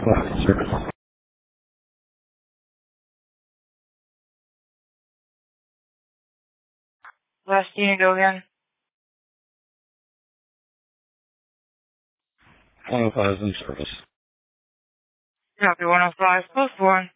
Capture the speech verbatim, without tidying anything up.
Cloud service. Last unit, go again. one oh five in service. Copy one oh five, post one.